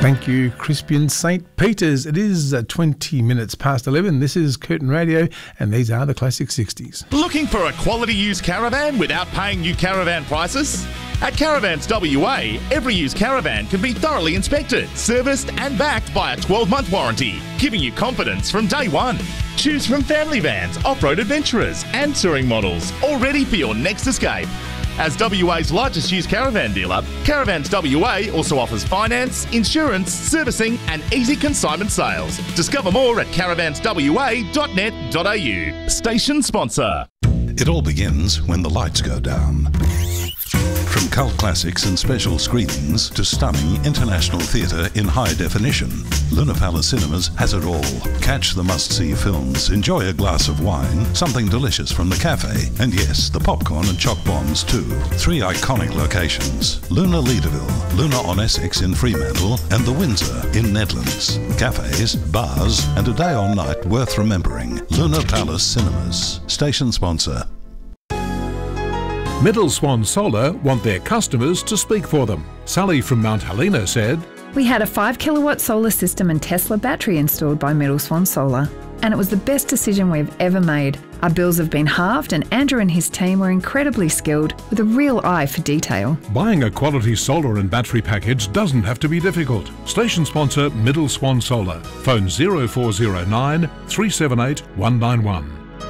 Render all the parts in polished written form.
Thank you, Crispian St. Peters. It is 20 minutes past 11. This is Curtin Radio, and these are the classic 60s. Looking for a quality used caravan without paying new caravan prices? At Caravans WA, every used caravan can be thoroughly inspected, serviced and backed by a 12-month warranty, giving you confidence from day one. Choose from family vans, off-road adventurers and touring models, all ready for your next escape. As WA's largest used caravan dealer, Caravans WA also offers finance, insurance, servicing and easy consignment sales. Discover more at caravanswa.net.au. Station sponsor. It all begins when the lights go down. From cult classics and special screenings to stunning international theatre in high definition, Luna Palace Cinemas has it all. Catch the must-see films, enjoy a glass of wine, something delicious from the cafe, and yes, the popcorn and choc bombs too. 3 iconic locations: Luna Leederville, Luna on Essex in Fremantle, and the Windsor in Nedlands. Cafes, bars, and a day or night worth remembering. Luna Palace Cinemas. Station sponsor. Middle Swan Solar want their customers to speak for them. Sally from Mount Helena said, "We had a 5 kilowatt solar system and Tesla battery installed by Middle Swan Solar, and it was the best decision we've ever made. Our bills have been halved, and Andrew and his team were incredibly skilled with a real eye for detail." Buying a quality solar and battery package doesn't have to be difficult. Station sponsor Middle Swan Solar. Phone 0409 378 191.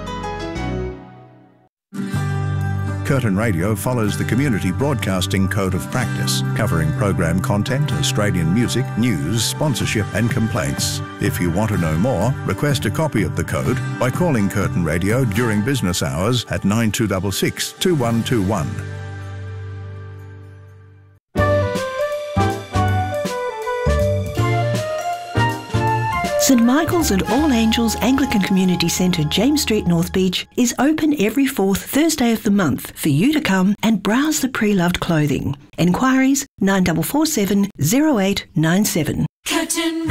Curtin Radio follows the Community Broadcasting Code of Practice, covering program content, Australian music, news, sponsorship and complaints. If you want to know more, request a copy of the code by calling Curtin Radio during business hours at 9266 2121. St Michael's and All Angels Anglican Community Centre, James Street, North Beach, is open every 4th Thursday of the month for you to come and browse the pre-loved clothing. Enquiries 9447 0897.